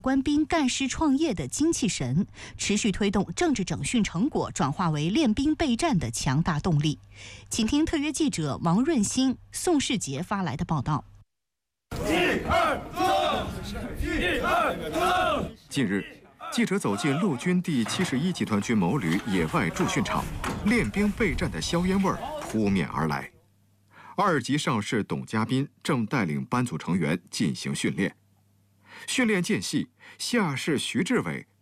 官兵干事创业的精气神，持续推动政治整训成果转化为练兵备战的强大动力。请听特约记者王润新、宋世杰发来的报道。 近日，记者走进陆军第71集团军某旅野外驻训场，练兵备战的硝烟味儿扑面而来。2级上士董家斌正带领班组成员进行训练。训练间隙，下士徐志伟